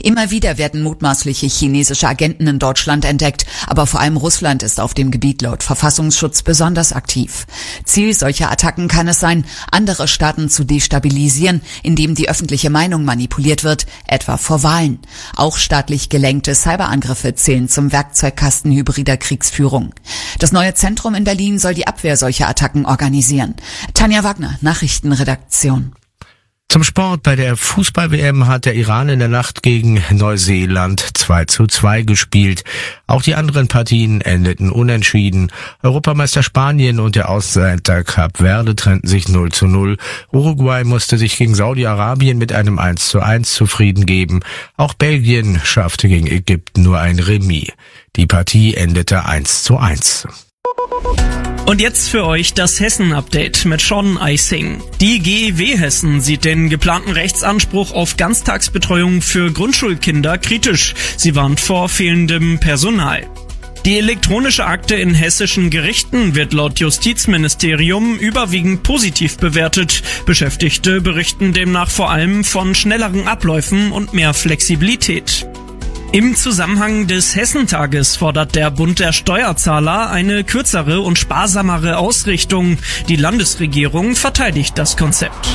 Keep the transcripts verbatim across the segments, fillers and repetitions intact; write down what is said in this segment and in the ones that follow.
Immer wieder werden mutmaßliche chinesische Agenten in Deutschland entdeckt, aber vor allem Russland ist auf dem Gebiet laut Verfassungsschutz besonders aktiv. Ziel solcher Attacken kann es sein, andere Staaten zu destabilisieren, indem die öffentliche Meinung manipuliert wird, etwa vor Wahlen. Auch staatlich gelenkte Cyberangriffe zählen zum Werkzeugkasten hybrider Kriegsführung. Das neue Zentrum in Berlin soll die Abwehr solcher Attacken organisieren. Tanja Wagner, Nachrichtenredaktion. Zum Sport. Bei der Fußball-W M hat der Iran in der Nacht gegen Neuseeland zwei zu zwei gespielt. Auch die anderen Partien endeten unentschieden. Europameister Spanien und der Außenseiter Kap Verde trennten sich null zu null. Uruguay musste sich gegen Saudi-Arabien mit einem eins zu eins zufrieden geben. Auch Belgien schaffte gegen Ägypten nur ein Remis. Die Partie endete eins zu eins. Und jetzt für euch das Hessen-Update mit Sean Eising. Die G E W Hessen sieht den geplanten Rechtsanspruch auf Ganztagsbetreuung für Grundschulkinder kritisch. Sie warnt vor fehlendem Personal. Die elektronische Akte in hessischen Gerichten wird laut Justizministerium überwiegend positiv bewertet. Beschäftigte berichten demnach vor allem von schnelleren Abläufen und mehr Flexibilität. Im Zusammenhang des Hessentages fordert der Bund der Steuerzahler eine kürzere und sparsamere Ausrichtung. Die Landesregierung verteidigt das Konzept.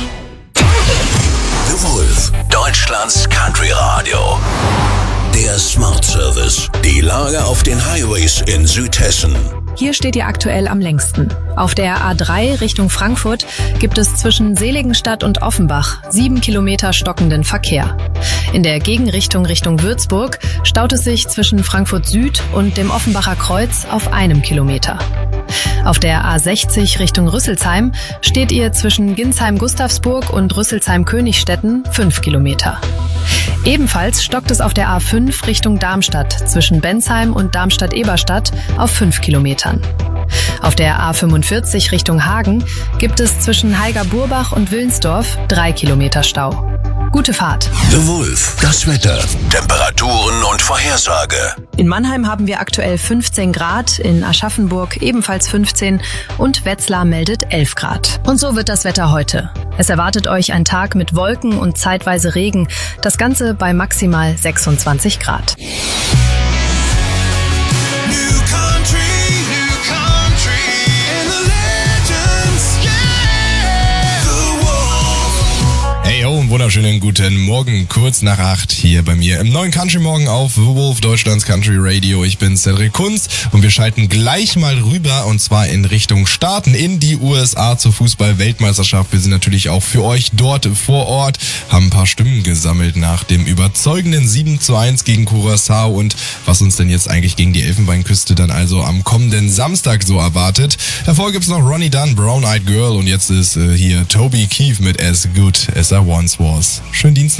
The Wolf, Deutschlands Country Radio. Der Smart Service. Die Lage auf den Highways in Südhessen. Hier steht ihr aktuell am längsten. Auf der A drei Richtung Frankfurt gibt es zwischen Seligenstadt und Offenbach sieben Kilometer stockenden Verkehr. In der Gegenrichtung Richtung Würzburg staut es sich zwischen Frankfurt Süd und dem Offenbacher Kreuz auf einem Kilometer. Auf der A sechzig Richtung Rüsselsheim steht ihr zwischen Ginsheim-Gustavsburg und Rüsselsheim-Königstetten fünf Kilometer. Ebenfalls stockt es auf der A fünf Richtung Darmstadt zwischen Bensheim und Darmstadt-Eberstadt auf fünf Kilometern. Auf der A fünfundvierzig Richtung Hagen gibt es zwischen Heiger-Burbach und Willensdorf drei Kilometer Stau. Gute Fahrt. The Wolf, das Wetter, Temperaturen und Vorhersage. In Mannheim haben wir aktuell fünfzehn Grad, in Aschaffenburg ebenfalls fünfzehn und Wetzlar meldet elf Grad. Und so wird das Wetter heute. Es erwartet euch ein Tag mit Wolken und zeitweise Regen, das Ganze bei maximal sechsundzwanzig Grad. Wunderschönen guten Morgen, kurz nach acht hier bei mir im neuen Country Morgen auf The Wolf, Deutschlands Country Radio. Ich bin Cedric Kunz und wir schalten gleich mal rüber und zwar in Richtung Staaten in die U S A zur Fußball-Weltmeisterschaft. Wir sind natürlich auch für euch dort vor Ort, haben ein paar Stimmen gesammelt nach dem überzeugenden sieben zu eins gegen Curaçao und was uns denn jetzt eigentlich gegen die Elfenbeinküste dann also am kommenden Samstag so erwartet. Davor gibt's noch Ronnie Dunn, Brown Eyed Girl und jetzt ist äh, hier Toby Keith mit As Good As I Once Was. Schönen Dienstag.